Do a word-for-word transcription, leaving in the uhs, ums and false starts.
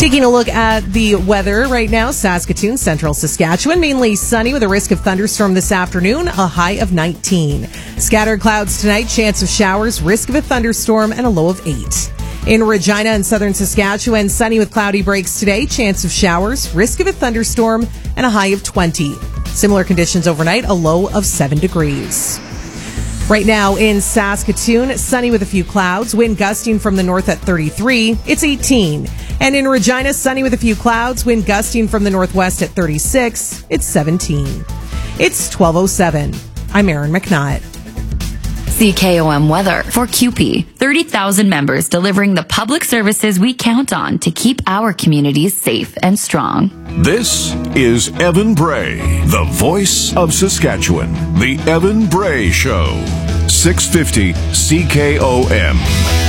Taking a look at the weather right now, Saskatoon, central Saskatchewan, mainly sunny with a risk of thunderstorm this afternoon, a high of nineteen. Scattered clouds tonight, chance of showers, risk of a thunderstorm, and a low of eight. In Regina and southern Saskatchewan, sunny with cloudy breaks today, chance of showers, risk of a thunderstorm, and a high of twenty. Similar conditions overnight, a low of seven degrees. Right now in Saskatoon, sunny with a few clouds, wind gusting from the north at thirty-three, it's eighteen. And in Regina, sunny with a few clouds, wind gusting from the northwest at thirty-six, it's seventeen. It's twelve oh seven. I'm Erin McNutt. C K O M weather for C U P E. thirty thousand members delivering the public services we count on to keep our communities safe and strong. This is Evan Bray, the voice of Saskatchewan. The Evan Bray Show. six fifty C K O M.